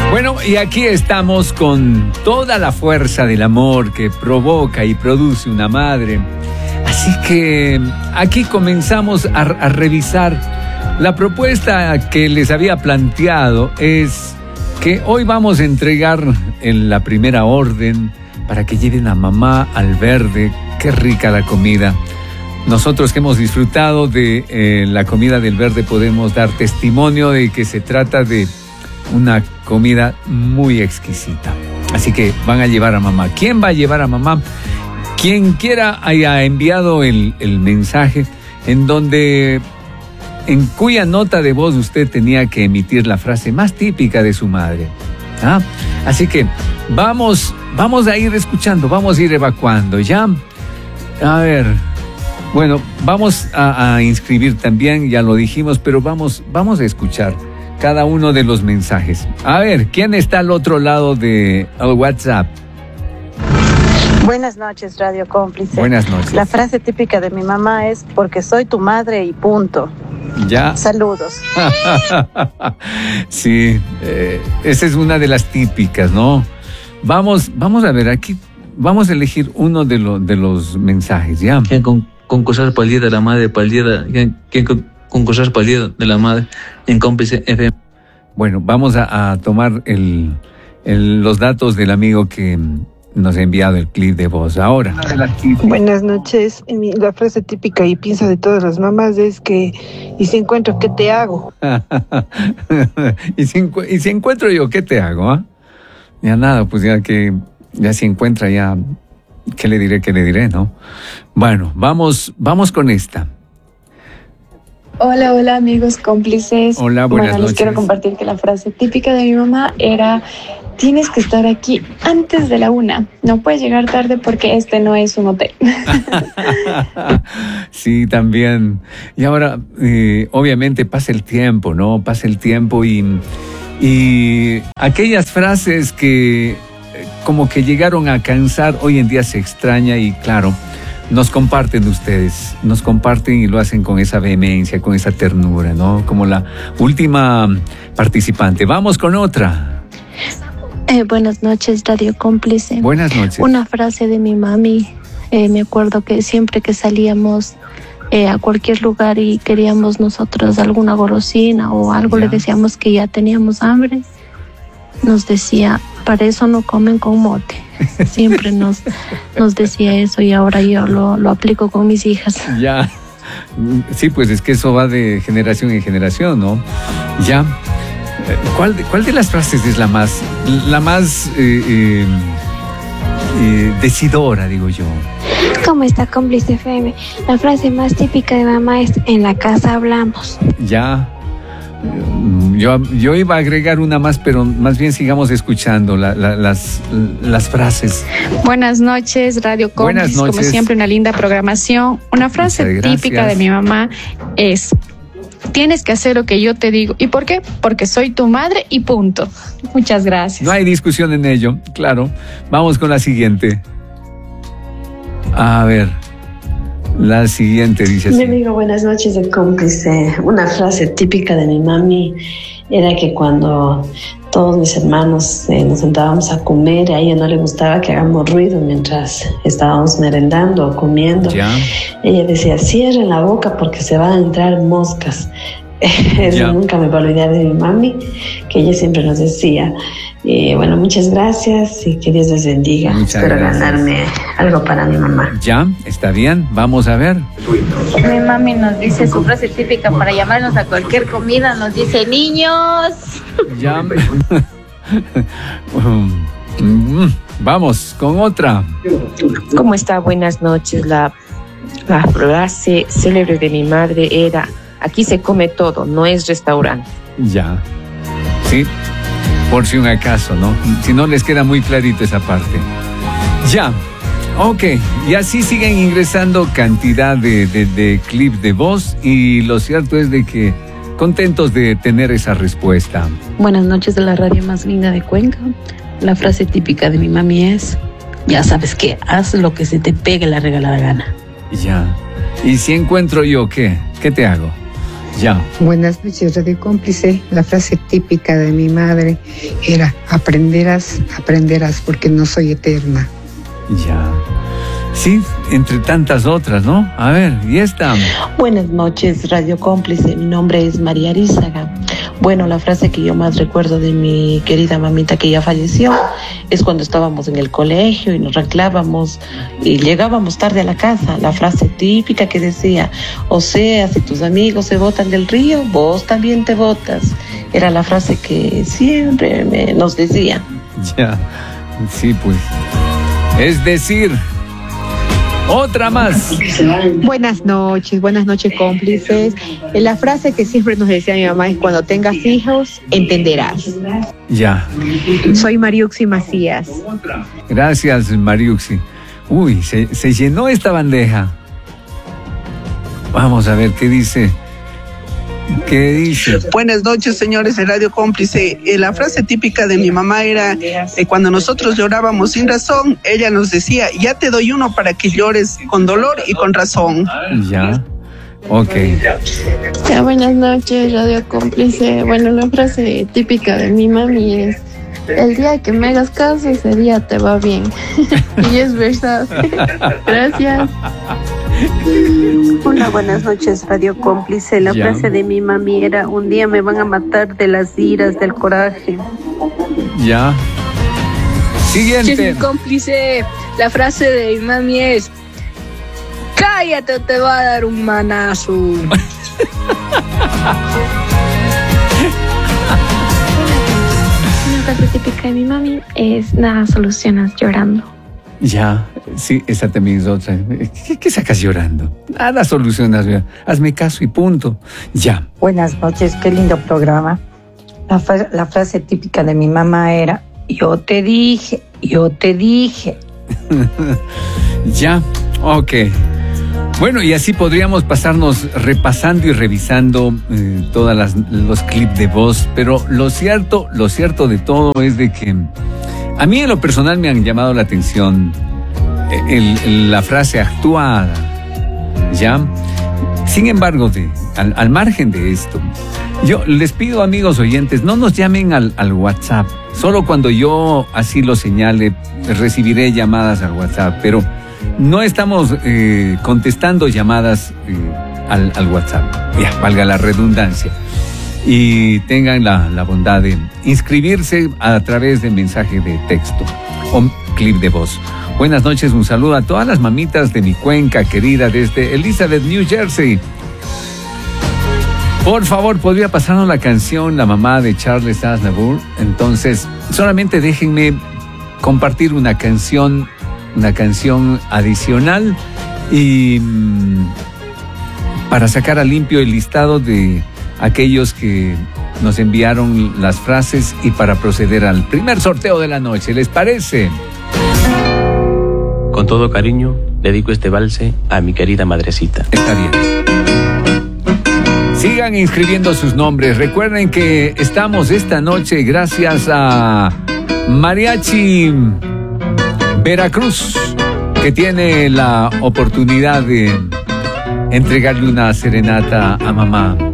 Bueno, y aquí estamos con toda la fuerza del amor que provoca y produce una madre. Así que aquí comenzamos a revisar. La propuesta que les había planteado es que hoy vamos a entregar en la primera orden para que lleven a mamá al verde. Qué rica la comida. Nosotros que hemos disfrutado de la comida del verde podemos dar testimonio de que se trata de una comida muy exquisita. Así que van a llevar a mamá. ¿Quién va a llevar a mamá? Quien quiera haya enviado el mensaje en cuya nota de voz usted tenía que emitir la frase más típica de su madre. ¿Ah? Así que vamos a ir escuchando, vamos a ir evacuando, ¿ya? A ver, bueno, vamos a inscribir también, ya lo dijimos, pero vamos a escuchar cada uno de los mensajes. A ver, ¿quién está al otro lado de WhatsApp? Buenas noches, Radio Cómplice. Buenas noches. La frase típica de mi mamá es: porque soy tu madre y punto. Ya. Saludos. Sí, esa es una de las típicas, ¿no? Vamos a ver, aquí vamos a elegir uno de los mensajes, ¿ya? ¿Quién concursar para el Día de la Madre, para el Día ¿quién concursar para el Día de la Madre en Cómplice FM? Bueno, vamos a tomar los datos del amigo que nos ha enviado el clip de voz ahora. Buenas noches. La frase típica y piensa de todas las mamás es que ¿y si encuentro qué te hago? ¿Y si encuentro yo qué te hago? ¿Ah? Ya nada, pues ya si encuentra ya ¿qué le diré, no? Bueno, vamos con esta. Hola amigos cómplices. Hola, buenas noches. Les quiero compartir que la frase típica de mi mamá era: tienes que estar aquí antes de la 1. No puedes llegar tarde porque este no es un hotel. Sí, también. Y ahora, obviamente pasa el tiempo, ¿no? Pasa el tiempo y aquellas frases que como que llegaron a cansar, hoy en día se extraña y claro, nos comparten ustedes, y lo hacen con esa vehemencia, con esa ternura, ¿no? Como la última participante. Vamos con otra. Buenas noches, Radio Cómplice. Buenas noches. Una frase de mi mami, me acuerdo que siempre que salíamos a cualquier lugar y queríamos nosotros alguna golosina o algo, le decíamos que ya teníamos hambre, nos decía: para eso no comen con mote. Siempre nos decía eso y ahora yo lo aplico con mis hijas. Ya, sí, pues es que eso va de generación en generación, ¿no? Ya, ¿cuál de las frases es la más decidora, digo yo? ¿Cómo está, Cómplice FM? La frase más típica de mamá es: en la casa hablamos. Ya. Yo iba a agregar una más, pero más bien sigamos escuchando las frases. Buenas noches, Radio Cómplice. Como siempre, una linda programación. Una frase típica de mi mamá es: tienes que hacer lo que yo te digo. ¿Y por qué? Porque soy tu madre y punto. Muchas gracias. No hay discusión en ello, claro. Vamos con la siguiente. A ver. La siguiente dice así. Mi amigo, buenas noches, de Cómplice. Una frase típica de mi mami era que cuando todos mis hermanos nos sentábamos a comer, a ella no le gustaba que hagamos ruido mientras estábamos merendando o comiendo. Ya. Ella decía: cierren la boca porque se van a entrar moscas. Eso nunca me va a olvidar de mi mami, que ella siempre nos decía. Bueno, muchas gracias y que Dios les bendiga. Espero ganarme algo para mi mamá. Ya, está bien, vamos a ver. Mi mami nos dice su frase típica para llamarnos a cualquier comida, nos dice: niños. Ya. Vamos con otra. ¿Cómo está? Buenas noches. La frase célebre de mi madre era: aquí se come todo, no es restaurante. Ya, sí, por si un acaso, ¿no? Si no les queda muy clarito esa parte. Ya, ok, y así siguen ingresando cantidad de clips de voz y lo cierto es de que contentos de tener esa respuesta. Buenas noches de la radio más linda de Cuenca. La frase típica de mi mami es: ya sabes qué, haz lo que se te pegue la regalada gana. Ya, y si encuentro yo, ¿qué te hago? Ya. Buenas noches, Radio Cómplice. La frase típica de mi madre era: aprenderás, aprenderás, porque no soy eterna. Ya. Sí, entre tantas otras, ¿no? A ver, y esta. Buenas noches, Radio Cómplice. Mi nombre es María Arizaga. Bueno, la frase que yo más recuerdo de mi querida mamita que ya falleció es cuando estábamos en el colegio y nos reclábamos y llegábamos tarde a la casa. La frase típica que decía: o sea, si tus amigos se botan del río, vos también te botas. Era la frase que siempre nos decía. Ya, sí, pues. Es decir, otra más. Buenas noches, cómplices. La frase que siempre nos decía mi mamá es: cuando tengas hijos, entenderás. Ya. Soy Mariuxi Macías. Gracias, Mariuxi. Uy, se llenó esta bandeja. Vamos a ver qué dice. ¿Qué dice? Buenas noches, señores de Radio Cómplice. La frase típica de mi mamá era: cuando nosotros llorábamos sin razón, ella nos decía: ya te doy uno para que llores con dolor y con razón. Ya, ok. Ya, buenas noches, Radio Cómplice. Bueno, la frase típica de mi mami es: el día que me hagas caso, ese día te va bien. Y es verdad. Gracias. Hola, buenas noches, Radio Cómplice. La frase de mi mami era: un día me van a matar de las iras, del coraje. Ya. Siguiente. Cómplice, la frase de mi mami es: cállate, te va a dar un manazo. La frase típica de mi mami es: nada solucionas llorando. Ya, sí, esa también es otra. ¿Qué sacas llorando? Nada solucionas, hazme caso y punto. Ya. Buenas noches, qué lindo programa. La frase típica de mi mamá era: yo te dije, yo te dije. Ya, ok. Bueno, y así podríamos pasarnos repasando y revisando todos los clips de voz, pero lo cierto de todo es de que a mí en lo personal me han llamado la atención la frase actuada, ¿ya? Sin embargo, al margen de esto, yo les pido, amigos oyentes, no nos llamen al WhatsApp. Solo cuando yo así lo señale, recibiré llamadas al WhatsApp, pero no estamos contestando llamadas al WhatsApp, ya, valga la redundancia. Y tengan la bondad de inscribirse a través de mensaje de texto o clip de voz. Buenas noches, un saludo a todas las mamitas de mi cuenca querida desde Elizabeth, New Jersey. Por favor, ¿podría pasarnos la canción La mamá de Charles Aznavour? Entonces, solamente déjenme compartir una canción adicional y para sacar a limpio el listado de aquellos que nos enviaron las frases y para proceder al primer sorteo de la noche. ¿Les parece? Con todo cariño, dedico este valse a mi querida madrecita. Está bien. Sigan inscribiendo sus nombres. Recuerden que estamos esta noche gracias a Mariachi Veracruz, que tiene la oportunidad de entregarle una serenata a mamá.